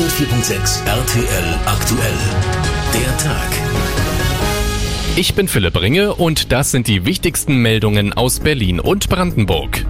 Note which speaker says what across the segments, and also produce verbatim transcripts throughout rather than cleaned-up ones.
Speaker 1: hundertvier Komma sechs R T L aktuell. Der Tag.
Speaker 2: Ich bin Philipp Ringe und das sind die wichtigsten Meldungen aus Berlin und Brandenburg.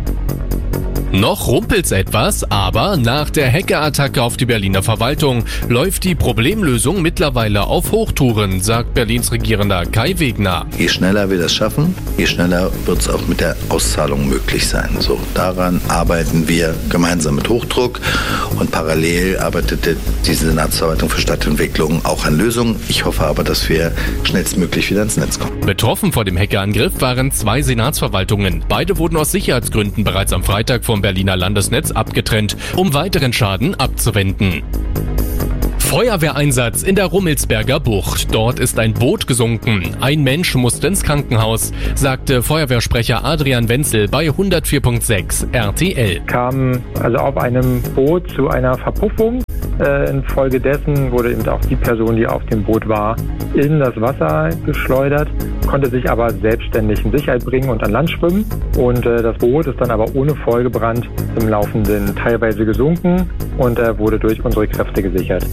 Speaker 2: Noch rumpelt's etwas, aber nach der Hackerattacke auf die Berliner Verwaltung läuft die Problemlösung mittlerweile auf Hochtouren, sagt Berlins Regierender Kai Wegner.
Speaker 3: Je schneller wir das schaffen, je schneller wird es auch mit der Auszahlung möglich sein. So, daran arbeiten wir gemeinsam mit Hochdruck und parallel arbeitet die Senatsverwaltung für Stadtentwicklung auch an Lösungen. Ich hoffe aber, dass wir schnellstmöglich wieder ins Netz kommen.
Speaker 2: Betroffen vor dem Hackerangriff waren zwei Senatsverwaltungen. Beide wurden aus Sicherheitsgründen bereits am Freitag vom Berliner Landesnetz abgetrennt, um weiteren Schaden abzuwenden. Feuerwehreinsatz in der Rummelsberger Bucht. Dort ist ein Boot gesunken. Ein Mensch musste ins Krankenhaus, sagte Feuerwehrsprecher Adrian Wenzel bei hundertvier Komma sechs R T L.
Speaker 4: Kam also auf einem Boot zu einer Verpuffung. Infolgedessen wurde eben auch die Person, die auf dem Boot war, in das Wasser geschleudert, konnte sich aber selbstständig in Sicherheit bringen und an Land schwimmen. Und äh, das Boot ist dann aber ohne Folgebrand im Laufenden teilweise gesunken und äh, wurde durch unsere Kräfte gesichert.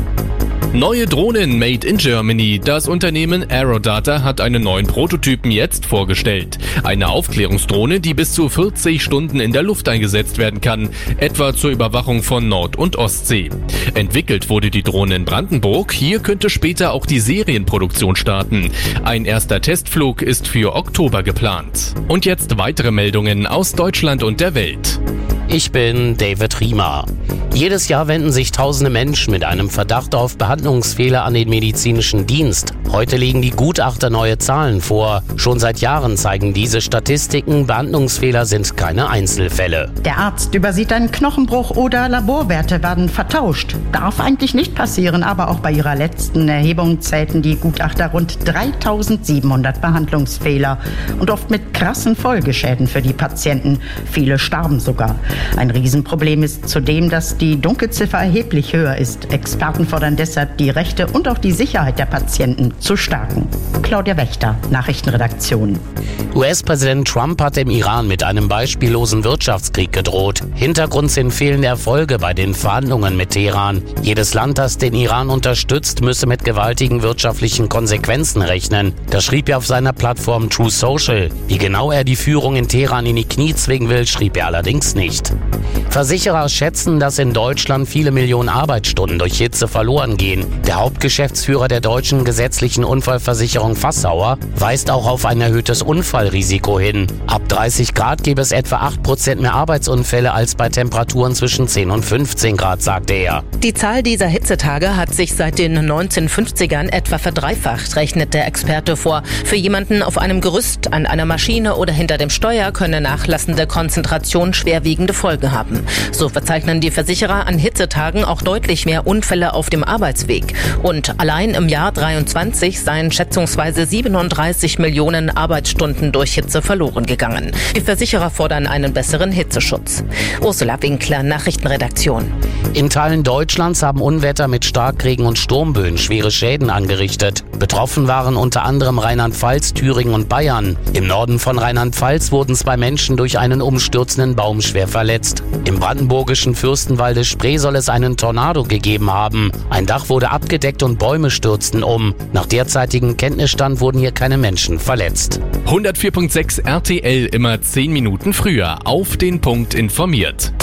Speaker 2: Neue Drohnen made in Germany. Das Unternehmen Aerodata hat einen neuen Prototypen jetzt vorgestellt. Eine Aufklärungsdrohne, die bis zu vierzig Stunden in der Luft eingesetzt werden kann, etwa zur Überwachung von Nord- und Ostsee. Entwickelt wurde die Drohne in Brandenburg. Hier könnte später auch die Serienproduktion starten. Ein erster Testflug ist für Oktober geplant. Und jetzt weitere Meldungen aus Deutschland und der Welt.
Speaker 5: Ich bin David Riemer. Jedes Jahr wenden sich tausende Menschen mit einem Verdacht auf Behandlungsfehler an den medizinischen Dienst. Heute legen die Gutachter neue Zahlen vor. Schon seit Jahren zeigen diese Statistiken, Behandlungsfehler sind keine Einzelfälle.
Speaker 6: Der Arzt übersieht einen Knochenbruch oder Laborwerte werden vertauscht. Darf eigentlich nicht passieren, aber auch bei ihrer letzten Erhebung zählten die Gutachter rund dreitausendsiebenhundert Behandlungsfehler und oft mit krassen Folgeschäden für die Patienten. Viele starben sogar. Ein Riesenproblem ist zudem, dass die Dunkelziffer erheblich höher ist. Experten fordern deshalb, die Rechte und auch die Sicherheit der Patienten zu stärken. Claudia Wächter, Nachrichtenredaktion.
Speaker 5: U S-Präsident Trump hat dem Iran mit einem beispiellosen Wirtschaftskrieg gedroht. Hintergrund sind fehlende Erfolge bei den Verhandlungen mit Teheran. Jedes Land, das den Iran unterstützt, müsse mit gewaltigen wirtschaftlichen Konsequenzen rechnen. Das schrieb er auf seiner Plattform True Social. Wie genau er die Führung in Teheran in die Knie zwingen will, schrieb er allerdings nicht. Versicherer schätzen, dass in Deutschland viele Millionen Arbeitsstunden durch Hitze verloren gehen. Der Hauptgeschäftsführer der deutschen gesetzlichen Unfallversicherung Fassauer weist auch auf ein erhöhtes Unfallrisiko hin. Ab dreißig Grad gäbe es etwa acht Prozent mehr Arbeitsunfälle als bei Temperaturen zwischen zehn und fünfzehn Grad, sagte er.
Speaker 7: Die Zahl dieser Hitzetage hat sich seit den neunzehnhundertfünfzigern etwa verdreifacht, rechnet der Experte vor. Für jemanden auf einem Gerüst, an einer Maschine oder hinter dem Steuer könne nachlassende Konzentration schwerwiegende Folgen haben. So verzeichnen die Versicherer an Hitzetagen auch deutlich mehr Unfälle auf dem Arbeitsweg. Und allein im Jahr dreiundzwanzig seien schätzungsweise siebenunddreißig Millionen Arbeitsstunden durch Hitze verloren gegangen. Die Versicherer fordern einen besseren Hitzeschutz. Ursula Winkler, Nachrichtenredaktion.
Speaker 5: In Teilen Deutschlands haben Unwetter mit Starkregen und Sturmböen schwere Schäden angerichtet. Betroffen waren unter anderem Rheinland-Pfalz, Thüringen und Bayern. Im Norden von Rheinland-Pfalz wurden zwei Menschen durch einen umstürzenden Baum schwer verletzt. Im brandenburgischen Fürstenwalde Spree soll es einen Tornado gegeben haben. Ein Dach wurde abgedeckt und Bäume stürzten um. Nach derzeitigem Kenntnisstand wurden hier keine Menschen verletzt.
Speaker 2: hundertvier Komma sechs R T L immer zehn Minuten früher. Auf den Punkt informiert.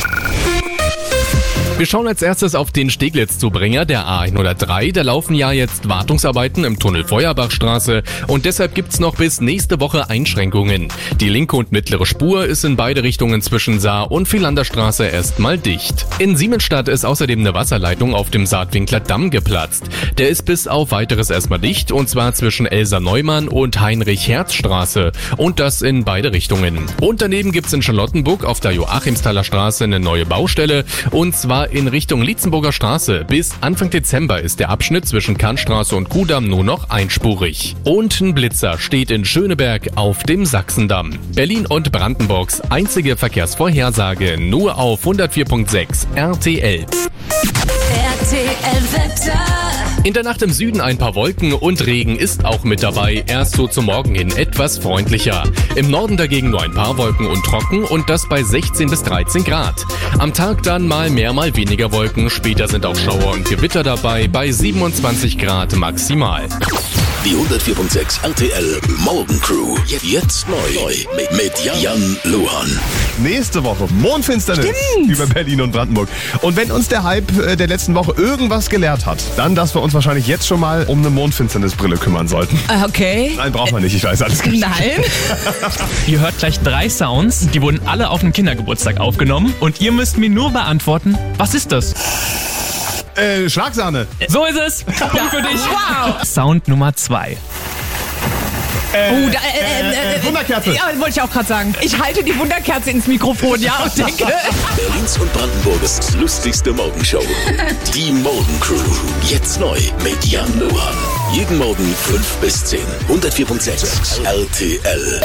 Speaker 2: Wir schauen als erstes auf den Steglitz-Zubringer der A hundertdrei. Da laufen ja jetzt Wartungsarbeiten im Tunnel Feuerbachstraße und deshalb gibt's noch bis nächste Woche Einschränkungen. Die linke und mittlere Spur ist in beide Richtungen zwischen Saar und Philanderstraße erstmal dicht. In Siemensstadt ist außerdem eine Wasserleitung auf dem Saatwinkler Damm geplatzt. Der ist bis auf weiteres erstmal dicht und zwar zwischen Elsa Neumann und Heinrich-Herz-Straße und das in beide Richtungen. Und daneben gibt's in Charlottenburg auf der Joachimsthaler Straße eine neue Baustelle und zwar in Richtung Lietzenburger Straße. Bis Anfang Dezember ist der Abschnitt zwischen Kannstraße und Kudamm nur noch einspurig. Und ein Blitzer steht in Schöneberg auf dem Sachsendamm. Berlin und Brandenburgs einzige Verkehrsvorhersage nur auf hundertvier Komma sechs R T L.
Speaker 8: R T L Wetter.
Speaker 2: In der Nacht im Süden ein paar Wolken und Regen ist auch mit dabei, erst so zum Morgen hin etwas freundlicher. Im Norden dagegen nur ein paar Wolken und trocken und das bei sechzehn bis dreizehn Grad. Am Tag dann mal mehr, mal weniger Wolken, später sind auch Schauer und Gewitter dabei, bei siebenundzwanzig Grad maximal.
Speaker 1: Die hundertvier Komma sechs R T L Morgencrew. Jetzt neu mit, mit Jan Luhan.
Speaker 8: Nächste Woche Mondfinsternis
Speaker 9: Stimmt.
Speaker 8: über Berlin und Brandenburg. Und wenn uns der Hype der letzten Woche irgendwas gelehrt hat, dann, dass wir uns wahrscheinlich jetzt schon mal um eine Mondfinsternisbrille kümmern sollten.
Speaker 9: Okay.
Speaker 8: Nein, braucht man nicht, ich weiß alles.
Speaker 9: Nein.
Speaker 10: Ihr hört gleich drei Sounds, die wurden alle auf dem Kindergeburtstag aufgenommen und ihr müsst mir nur beantworten, was ist das?
Speaker 8: Äh, Schlagsahne.
Speaker 10: So ist es. Punkt für dich.
Speaker 9: Wow.
Speaker 10: Sound Nummer zwei.
Speaker 8: Äh,
Speaker 9: Oh, da, äh, äh, äh,
Speaker 8: Wunderkerze.
Speaker 9: Ja, wollte ich auch gerade sagen. Ich halte die Wunderkerze ins Mikrofon, ja, und denke.
Speaker 1: Berlins und Brandenburgs lustigste Morgenshow. Die Morgencrew. Jetzt neu mit Jan Luhan. Jeden Morgen fünf bis zehn. hundertvier Komma sechs R T L.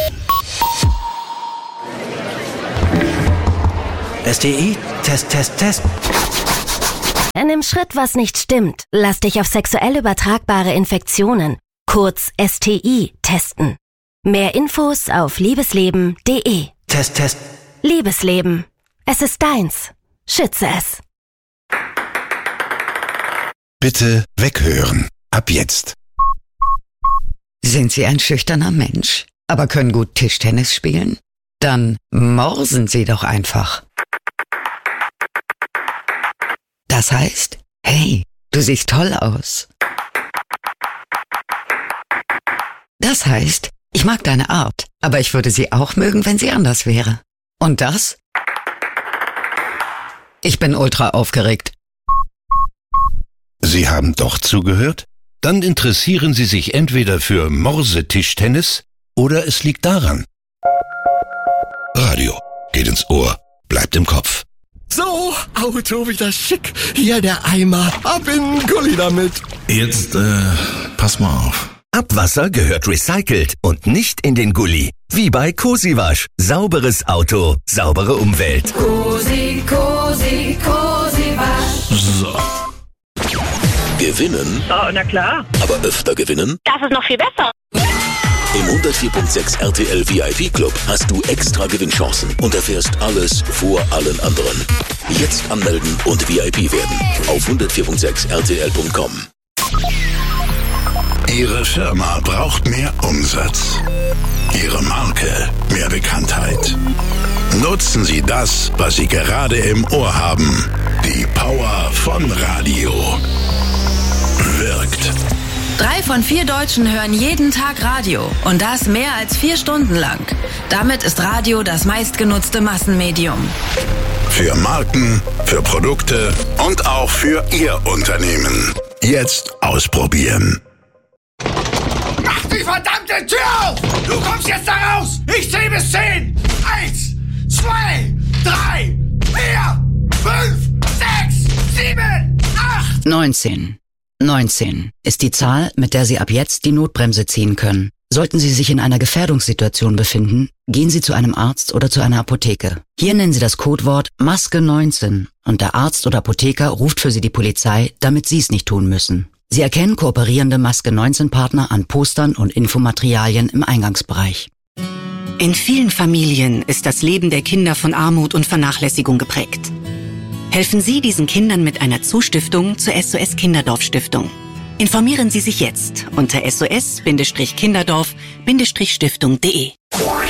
Speaker 11: S T I? Test, Test, Test.
Speaker 12: In einem Schritt, was nicht stimmt, lass dich auf sexuell übertragbare Infektionen, kurz S T I, testen. Mehr Infos auf liebesleben punkt de.
Speaker 11: Test, Test.
Speaker 12: Liebesleben. Es ist deins. Schütze es.
Speaker 13: Bitte weghören. Ab jetzt.
Speaker 14: Sind Sie ein schüchterner Mensch, aber können gut Tischtennis spielen? Dann morsen Sie doch einfach. Das heißt, hey, du siehst toll aus. Das heißt, ich mag deine Art, aber ich würde sie auch mögen, wenn sie anders wäre. Und das? Ich bin ultra aufgeregt.
Speaker 13: Sie haben doch zugehört? Dann interessieren Sie sich entweder für Morsetischtennis oder es liegt daran. Radio geht ins Ohr, bleibt im Kopf.
Speaker 15: So, Auto wieder schick. Hier der Eimer. Ab in den Gully damit.
Speaker 1: Jetzt, äh, pass mal auf. Abwasser gehört recycelt und nicht in den Gully. Wie bei Cosiwasch. Sauberes Auto, saubere Umwelt.
Speaker 16: Cosi, Cosi, Cosiwasch.
Speaker 1: So. Gewinnen?
Speaker 17: Oh, na klar.
Speaker 1: Aber öfter gewinnen?
Speaker 17: Das ist noch viel besser.
Speaker 1: Im hundertvier Komma sechs R T L V I P Club hast du extra Gewinnchancen und erfährst alles vor allen anderen. Jetzt anmelden und V I P werden auf hundertvier Komma sechs R T L Punkt com.
Speaker 13: Ihre Firma braucht mehr Umsatz. Ihre Marke mehr Bekanntheit. Nutzen Sie das, was Sie gerade im Ohr haben. Die Power von Radio. Wirkt.
Speaker 16: Drei von vier Deutschen hören jeden Tag Radio und das mehr als vier Stunden lang. Damit ist Radio das meistgenutzte Massenmedium.
Speaker 13: Für Marken, für Produkte und auch für Ihr Unternehmen. Jetzt ausprobieren.
Speaker 15: Mach die verdammte Tür auf! Du kommst jetzt da raus! Ich zähl bis zehn! Eins, zwei, drei, vier, fünf, sechs, sieben, acht!
Speaker 14: neunzehn. neunzehn ist die Zahl, mit der Sie ab jetzt die Notbremse ziehen können. Sollten Sie sich in einer Gefährdungssituation befinden, gehen Sie zu einem Arzt oder zu einer Apotheke. Hier nennen Sie das Codewort Maske neunzehn und der Arzt oder Apotheker ruft für Sie die Polizei, damit Sie es nicht tun müssen. Sie erkennen kooperierende Maske neunzehn Partner an Postern und Infomaterialien im Eingangsbereich.
Speaker 18: In vielen Familien ist das Leben der Kinder von Armut und Vernachlässigung geprägt. Helfen Sie diesen Kindern mit einer Zustiftung zur S O S Kinderdorf Stiftung. Informieren Sie sich jetzt unter S O S Kinderdorf Stiftung punkt de.